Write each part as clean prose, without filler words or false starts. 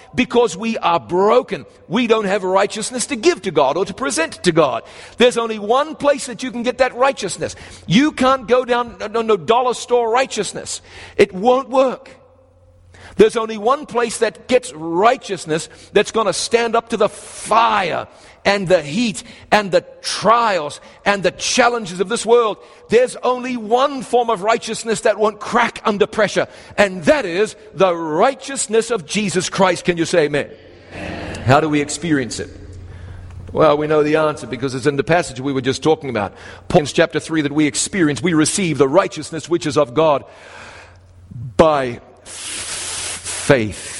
because we are broken. We don't have righteousness to give to God or to present to God. There's only one place that you can get that righteousness. You can't go down no dollar store righteousness. It won't work. There's only one place that gets righteousness that's going to stand up to the fire and the heat and the trials and the challenges of this world. There's only one form of righteousness that won't crack under pressure, and that is the righteousness of Jesus Christ. Can you say amen? Amen. How do we experience it? Well, we know the answer because it's in the passage we were just talking about. Paul, chapter 3, that we experience, we receive the righteousness which is of God by faith.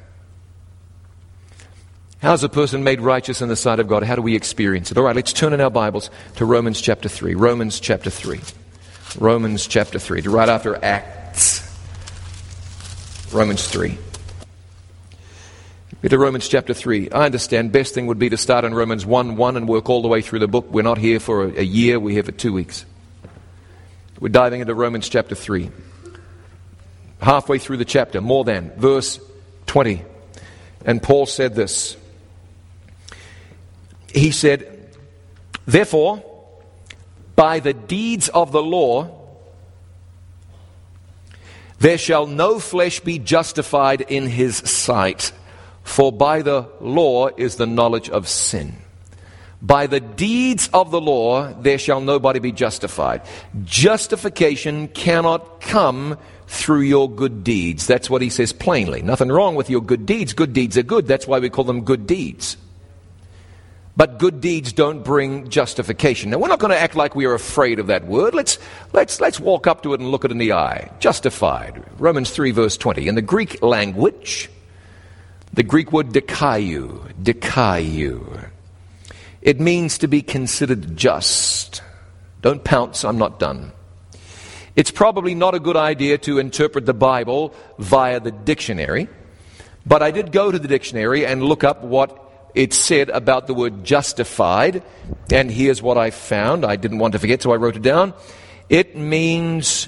How is a person made righteous in the sight of God? How do we experience it? All right, let's turn in our Bibles to Romans chapter 3. Romans chapter 3. Romans chapter 3. Right after Acts. Romans 3. Get to Romans chapter 3. I understand best thing would be to start in Romans 1:1 and work all the way through the book. We're not here for a year. We're here for 2 weeks. We're diving into Romans chapter 3. Halfway through the chapter, more than, verse 20. And Paul said this. He said, therefore, by the deeds of the law, there shall no flesh be justified in his sight, for by the law is the knowledge of sin. By the deeds of the law, there shall nobody be justified. Justification cannot come through your good deeds. That's what he says plainly. Nothing wrong with your good deeds. Good deeds are good. That's why we call them good deeds. But good deeds don't bring justification. Now, we're not going to act like we are afraid of that word. Let's walk up to it and look it in the eye. Justified. Romans 3 verse 20. In the Greek language, the Greek word dikaiou. It means to be considered just. Don't pounce, I'm not done. It's probably not a good idea to interpret the Bible via the dictionary, but I did go to the dictionary and look up what it said about the word justified, and here's what I found. I didn't want to forget, so I wrote it down. It means,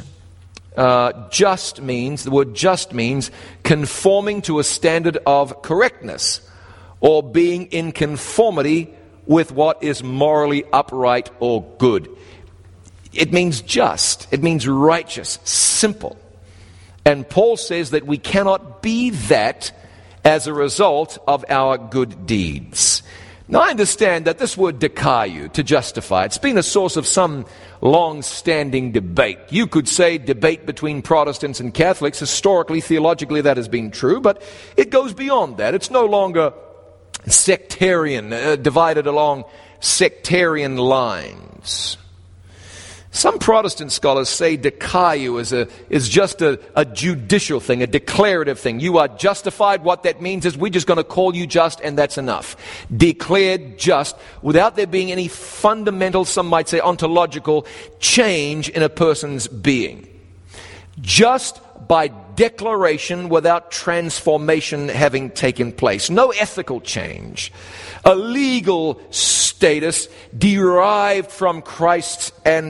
the word just means conforming to a standard of correctness, or being in conformity with what is morally upright or good. It means just. It means righteous, simple. And Paul says that we cannot be that as a result of our good deeds. Now, I understand that this word dikaiou, to justify, it's been a source of some long-standing debate. You could say debate between Protestants and Catholics. Historically, theologically, that has been true, but it goes beyond that. It's no longer sectarian, divided along sectarian lines. Some Protestant scholars say dikaiou is just a judicial thing, a declarative thing. You are justified. What that means is we're just going to call you just, and that's enough. Declared just without there being any fundamental, some might say ontological, change in a person's being. Just by declaration without transformation having taken place. No ethical change. A legal status derived from Christ's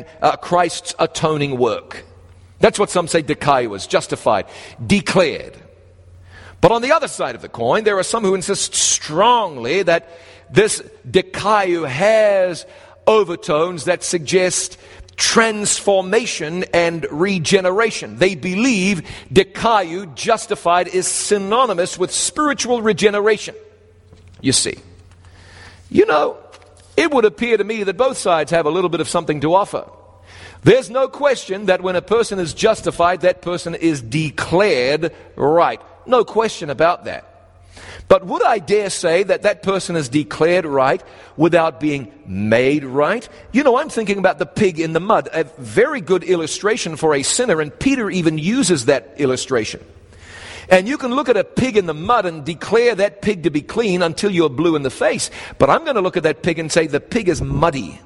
atoning work. That's what some say dikaiou is, justified, declared. But on the other side of the coin, there are some who insist strongly that this dikaiou has overtones that suggest transformation and regeneration. They believe dikaiou, justified, is synonymous with spiritual regeneration. You see. You know, it would appear to me that both sides have a little bit of something to offer. There's no question that when a person is justified, that person is declared right. No question about that. But would I dare say that that person is declared right without being made right? You know, I'm thinking about the pig in the mud, a very good illustration for a sinner, and Peter even uses that illustration. And you can look at a pig in the mud and declare that pig to be clean until you're blue in the face. But I'm going to look at that pig and say the pig is muddy.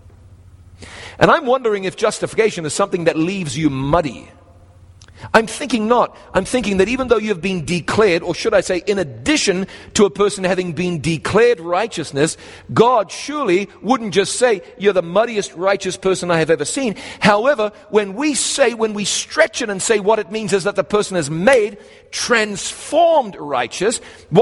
And I'm wondering if justification is something that leaves you muddy. I'm thinking not. I'm thinking that even though you've been declared, or should I say, in addition to a person having been declared righteousness, God surely wouldn't just say, you're the muddiest righteous person I have ever seen. However, when we stretch it and say what it means is that the person is made transformed righteous, what